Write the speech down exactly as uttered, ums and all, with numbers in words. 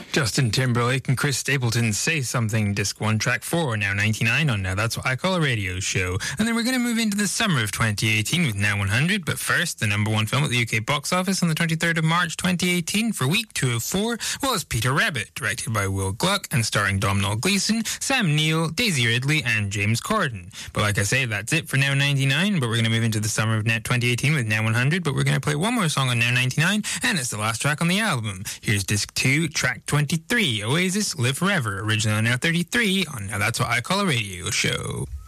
Justin Timberlake and Chris Stapleton, Say Something, Disc one, Track four, Now ninety-nine on Now That's What I Call a Radio Show. And then we're going to move into the summer of twenty eighteen with Now one hundred, but first, the number one film at the U K box office on the twenty-third of March twenty eighteen for week two of four was Peter Rabbit, directed by Will Gluck and starring Domhnall Gleeson, Sam Neill, Daisy Ridley and James Corden. But like I say, that's it for Now ninety-nine, but we're going to move into the summer of twenty eighteen with Now one hundred, but we're going to play one more song on Now ninety-nine, and it's the last track on the album. Here's Disc two, Track twenty-three, Oasis, Live Forever, originally on Now thirty-three on Now That's What I Call a Radio Show.